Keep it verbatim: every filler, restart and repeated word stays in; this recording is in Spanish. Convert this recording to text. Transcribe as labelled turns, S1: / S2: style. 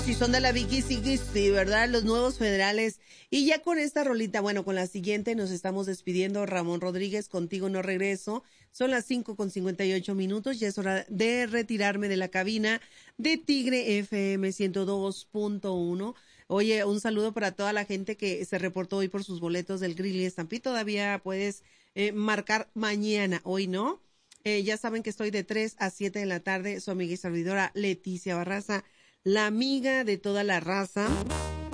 S1: Si son de la Vicky, sí, sí, ¿verdad? Los nuevos federales. Y ya con esta rolita, bueno, con la siguiente nos estamos despidiendo. Ramón Rodríguez, contigo no regreso. Son las cinco con cincuenta y ocho minutos. Ya es hora de retirarme de la cabina de Tigre F M ciento dos punto uno. Oye, un saludo para toda la gente que se reportó hoy por sus boletos del Grill y Stampy. Todavía puedes eh, marcar mañana, hoy no. Eh, ya saben que estoy de tres a siete de la tarde. Su amiga y servidora Leticia Barraza, la amiga de toda la raza.